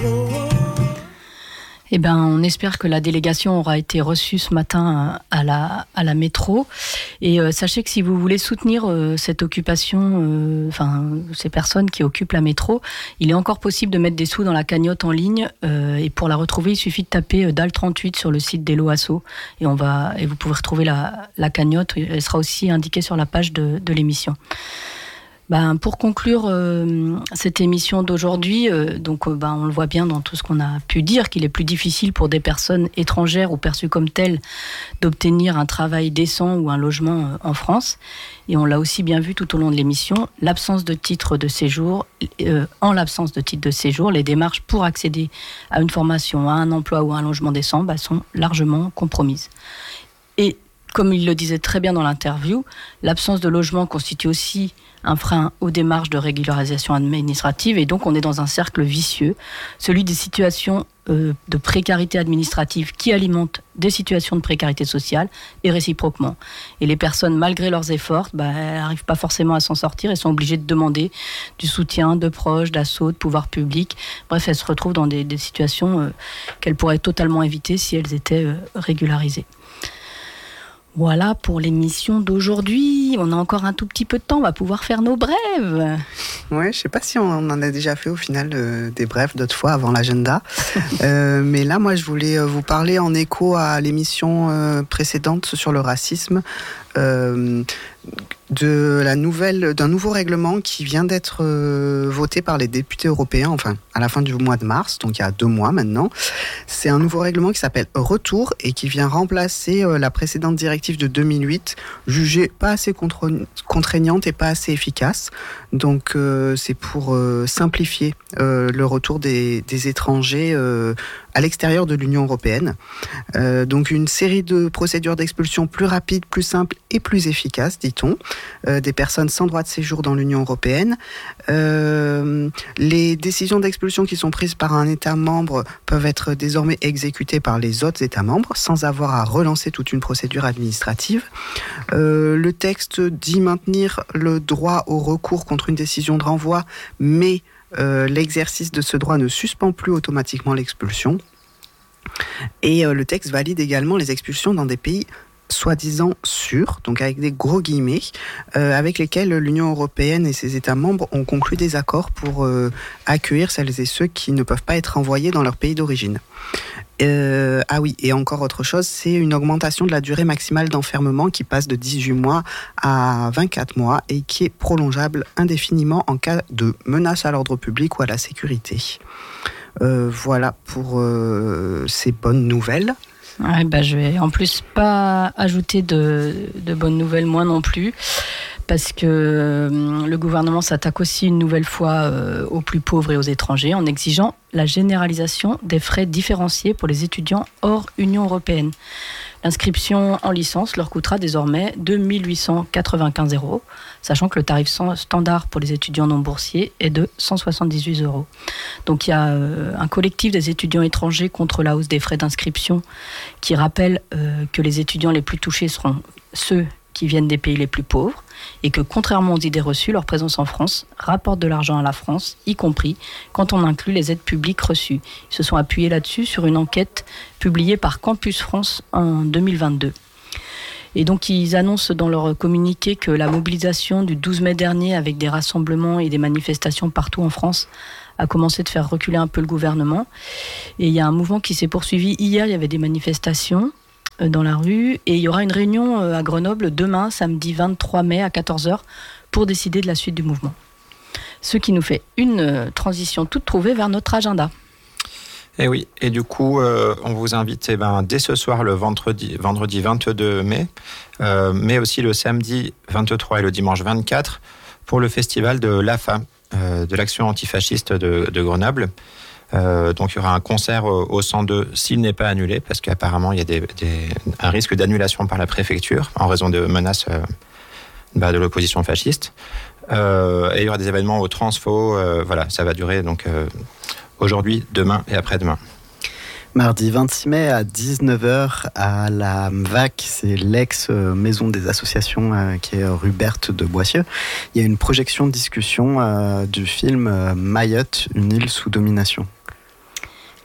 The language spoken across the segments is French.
Eh ben, on espère que la délégation aura été reçue ce matin à la métro. Et sachez que si vous voulez soutenir cette occupation, ces personnes qui occupent la métro, il est encore possible de mettre des sous dans la cagnotte en ligne. Et pour la retrouver, il suffit de taper DAL 38 sur le site d'Hello Asso. Et vous pouvez retrouver la cagnotte. Elle sera aussi indiquée sur la page de l'émission. Pour conclure cette émission d'aujourd'hui, on le voit bien dans tout ce qu'on a pu dire, qu'il est plus difficile pour des personnes étrangères ou perçues comme telles d'obtenir un travail décent ou un logement en France. Et on l'a aussi bien vu tout au long de l'émission, l'absence de titre de séjour, en l'absence de titre de séjour, les démarches pour accéder à une formation, à un emploi ou à un logement décent sont largement compromises. Et comme il le disait très bien dans l'interview, l'absence de logement constitue aussi un frein aux démarches de régularisation administrative, et donc on est dans un cercle vicieux, celui des situations de précarité administrative qui alimentent des situations de précarité sociale et réciproquement. Et les personnes, malgré leurs efforts, elles n'arrivent pas forcément à s'en sortir et sont obligées de demander du soutien de proches, d'assauts, de pouvoirs publics. Bref, elles se retrouvent dans des situations qu'elles pourraient totalement éviter si elles étaient régularisées. Voilà pour l'émission d'aujourd'hui. On a encore un tout petit peu de temps, on va pouvoir faire nos brèves. Ouais, je sais pas si on en a déjà fait au final des brèves d'autres fois avant l'agenda. Mais là, moi, je voulais vous parler en écho à l'émission précédente sur le racisme. D'un nouveau règlement qui vient d'être voté par les députés européens, à la fin du mois de mars, donc il y a 2 mois maintenant. C'est un nouveau règlement qui s'appelle Retour et qui vient remplacer la précédente directive de 2008, jugée pas assez contraignante et pas assez efficace. Donc c'est pour simplifier le retour des étrangers à l'extérieur de l'Union européenne. Donc une série de procédures d'expulsion plus rapides, plus simples et plus efficaces, dit-on, des personnes sans droit de séjour dans l'Union européenne. Les décisions d'expulsion qui sont prises par un État membre peuvent être désormais exécutées par les autres États membres sans avoir à relancer toute une procédure administrative. Le texte dit maintenir le droit au recours contre une décision de renvoi, mais l'exercice de ce droit ne suspend plus automatiquement l'expulsion. Et le texte valide également les expulsions dans des pays soi-disant sûrs, donc avec des gros guillemets, avec lesquels l'Union européenne et ses États membres ont conclu des accords pour accueillir celles et ceux qui ne peuvent pas être renvoyés dans leur pays d'origine. Et encore autre chose, c'est une augmentation de la durée maximale d'enfermement qui passe de 18 mois à 24 mois et qui est prolongeable indéfiniment en cas de menace à l'ordre public ou à la sécurité. Voilà pour ces bonnes nouvelles. Ouais, je vais en plus pas ajouter de bonnes nouvelles, moi non plus, parce que le gouvernement s'attaque aussi une nouvelle fois aux plus pauvres et aux étrangers en exigeant la généralisation des frais différenciés pour les étudiants hors Union européenne. L'inscription en licence leur coûtera désormais 2 895 €, sachant que le tarif standard pour les étudiants non boursiers est de 178 €. Donc il y a un collectif des étudiants étrangers contre la hausse des frais d'inscription qui rappelle que les étudiants les plus touchés seront ceux qui viennent des pays les plus pauvres et que, contrairement aux idées reçues, leur présence en France rapporte de l'argent à la France, y compris quand on inclut les aides publiques reçues. Ils se sont appuyés là-dessus sur une enquête publiée par Campus France en 2022. Et donc, ils annoncent dans leur communiqué que la mobilisation du 12 mai dernier, avec des rassemblements et des manifestations partout en France, a commencé de faire reculer un peu le gouvernement. Et il y a un mouvement qui s'est poursuivi. Hier, il y avait des manifestations dans la rue, et il y aura une réunion à Grenoble demain, samedi 23 mai à 14h, pour décider de la suite du mouvement. Ce qui nous fait une transition toute trouvée vers notre agenda. Et oui, et du coup, on vous invite dès ce soir, le vendredi 22 mai, mais aussi le samedi 23 et le dimanche 24, pour le festival de l'AFA, de l'Action antifasciste de Grenoble. Donc il y aura un concert au 102 s'il n'est pas annulé, parce qu'apparemment il y a un risque d'annulation par la préfecture en raison de menaces de l'opposition fasciste. Et il y aura des événements au Transfo. Ça va durer donc aujourd'hui, demain et après-demain. Mardi 26 mai à 19h à la MVAC, c'est l'ex-maison des associations qui est rue Berthe de Boissieu. Il y a une projection de discussion du film Mayotte, une île sous domination.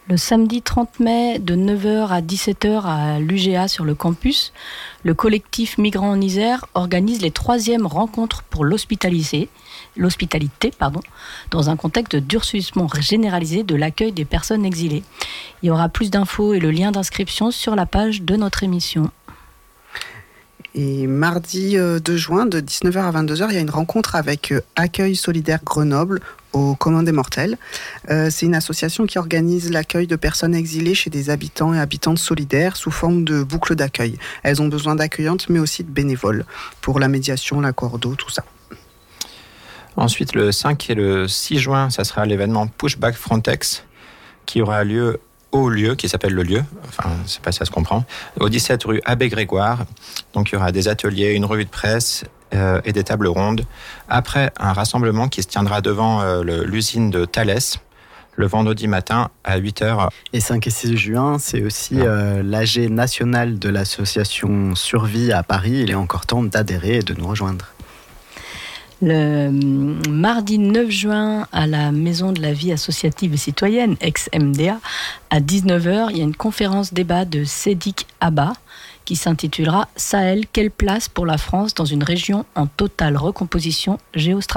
Le samedi 30 mai, de 9h à 17h à l'UGA sur le campus, le collectif Migrants en Isère organise les 3e rencontres pour l'hospitalité, dans un contexte de durcissement généralisé de l'accueil des personnes exilées. Il y aura plus d'infos et le lien d'inscription sur la page de notre émission. Et mardi 2 juin, de 19h à 22h, il y a une rencontre avec Accueil Solidaire Grenoble aux Communs des Mortels. C'est une association qui organise l'accueil de personnes exilées chez des habitants et habitantes solidaires sous forme de boucle d'accueil. Elles ont besoin d'accueillantes, mais aussi de bénévoles pour la médiation, la cordeau, tout ça. Ensuite, le 5 et le 6 juin, ça sera l'événement Pushback Frontex qui aura lieu au lieu, qui s'appelle le lieu, enfin, c'est pas si ça se comprend, au 17 rue Abbé Grégoire. Donc, il y aura des ateliers, une revue de presse et des tables rondes. Après, un rassemblement qui se tiendra devant l'usine de Thalès le vendredi matin à 8h. Et 5 et 6 juin, c'est aussi l'AG national de l'association Survie à Paris. Il est encore temps d'adhérer et de nous rejoindre. Le mardi 9 juin, à la Maison de la Vie Associative et Citoyenne, ex-MDA, à 19h, il y a une conférence débat de Sédic Abba qui s'intitulera « Sahel, quelle place pour la France dans une région en totale recomposition géostratégique ?»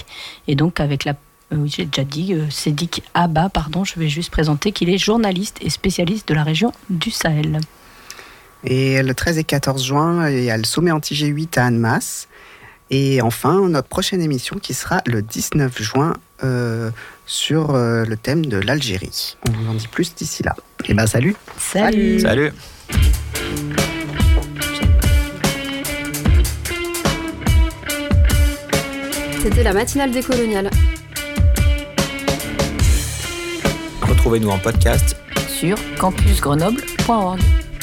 Et donc avec oui, j'ai déjà dit, Sédic Abba, je vais juste présenter qu'il est journaliste et spécialiste de la région du Sahel. Et le 13 et 14 juin, il y a le sommet anti-G8 à Annemasse. Et enfin, notre prochaine émission qui sera le 19 juin sur le thème de l'Algérie. On vous en dit plus d'ici là. Et ben salut. Salut. Salut. C'était la matinale décoloniale. Retrouvez-nous en podcast sur campusgrenoble.org.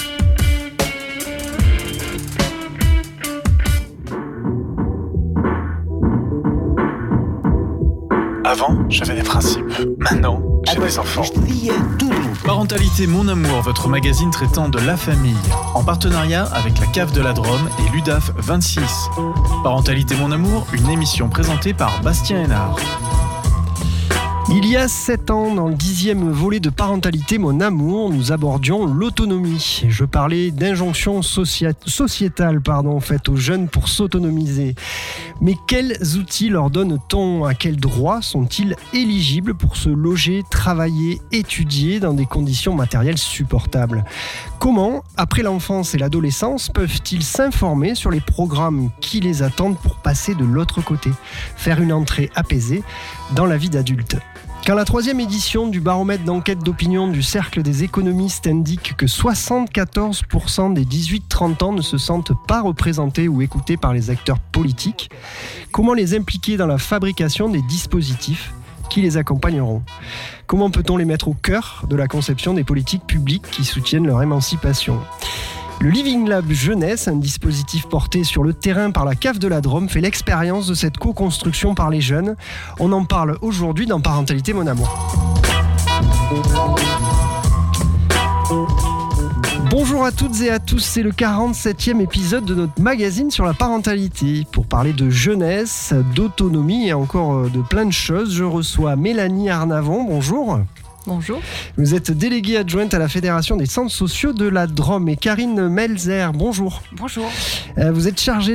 Avant, j'avais des principes. Maintenant, j'ai des enfants. Parentalité Mon Amour, votre magazine traitant de la famille, en partenariat avec la Cave de la Drôme et l'UDAF 26. Parentalité Mon Amour, une émission présentée par Bastien Hénard. Il y a 7 ans, dans le 10e volet de Parentalité Mon Amour, nous abordions l'autonomie. Je parlais d'injonctions sociétales faites aux jeunes pour s'autonomiser. Mais quels outils leur donne-t-on ? À quels droits sont-ils éligibles pour se loger, travailler, étudier dans des conditions matérielles supportables ? Comment, après l'enfance et l'adolescence, peuvent-ils s'informer sur les programmes qui les attendent pour passer de l'autre côté ? Faire une entrée apaisée dans la vie d'adulte. Quand la 3e édition du baromètre d'enquête d'opinion du Cercle des économistes indique que 74% des 18-30 ans ne se sentent pas représentés ou écoutés par les acteurs politiques, comment les impliquer dans la fabrication des dispositifs qui les accompagneront ? Comment peut-on les mettre au cœur de la conception des politiques publiques qui soutiennent leur émancipation ? Le Living Lab Jeunesse, un dispositif porté sur le terrain par la Cave de la Drôme, fait l'expérience de cette co-construction par les jeunes. On en parle aujourd'hui dans Parentalité Mon Amour. Bonjour à toutes et à tous, c'est le 47e épisode de notre magazine sur la parentalité. Pour parler de jeunesse, d'autonomie et encore de plein de choses, je reçois Mélanie Arnavon. Bonjour. Bonjour. Vous êtes déléguée adjointe à la Fédération des centres sociaux de la Drôme. Et Karine Melzer, bonjour. Bonjour. Vous êtes chargée